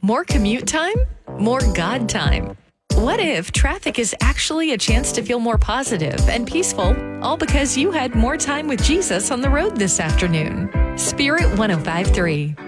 More commute time? More God time. What if traffic is actually a chance to feel more positive and peaceful, all because you had more time with Jesus on the road this afternoon? Spirit 105.3.